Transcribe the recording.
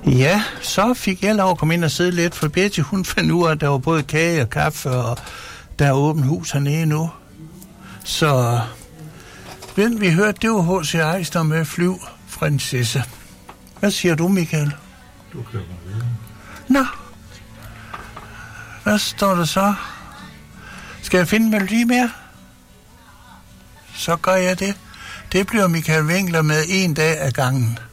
Ja, så fik jeg lov at komme ind og sidde lidt, for Betty, hun fandt ud af, at der var både kage og kaffe, og der er åbent hus hernede nu. Så, den vi hørte, det var H.C. Ejster med Flyv, prinsesse. Hvad siger du, Michael? Du kører mig videre. Nå. Hvad står der så? Skal jeg finde en melodi mere? Så gør jeg det. Det bliver Michael Winkler med en dag ad gangen.